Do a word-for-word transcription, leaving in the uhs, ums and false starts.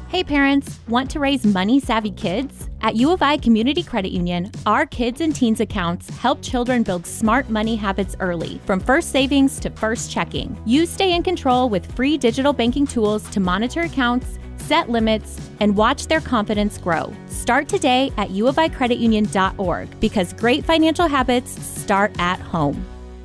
Hey parents, want to raise money-savvy kids? At U of I Community Credit Union, our Kids and Teens accounts help children build smart money habits early, from first savings to first checking. You stay in control with free digital banking tools to monitor accounts, set limits, and watch their confidence grow. Start today at u of i credit union dot org because great financial habits start at home.